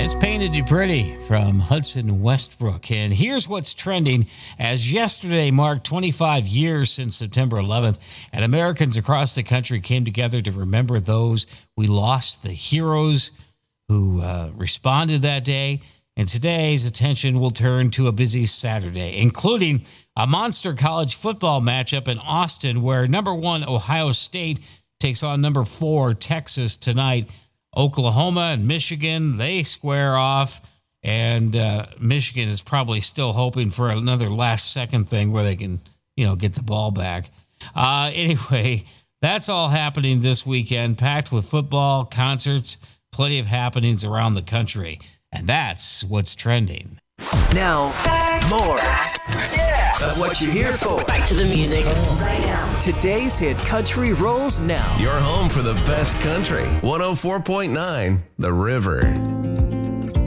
It's Painted You Pretty from Hudson Westbrook. And here's what's trending. As yesterday marked 25 years since September 11th, and Americans across the country came together to remember those we lost, the heroes who responded that day. And today's attention will turn to a busy Saturday, including a monster college football matchup in Austin, where number 1 Ohio State takes on number 4 Texas tonight. Oklahoma and Michigan, they square off, and Michigan is probably still hoping for another last-second thing where they can, get the ball back. Anyway, that's all happening this weekend, packed with football, concerts, plenty of happenings around the country, and that's what's trending. Now, more of what you're here for. Back to the music right now. Today's hit country rolls now. Your home for the best country. 104.9 The River.